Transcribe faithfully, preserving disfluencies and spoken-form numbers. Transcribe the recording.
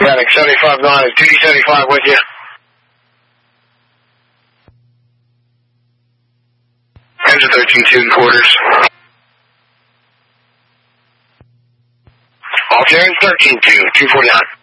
Traffic seventy-five nine and two D seventy-five with you. Engine thirteen two and quarters. Off there in thirteen two, two forty-nine.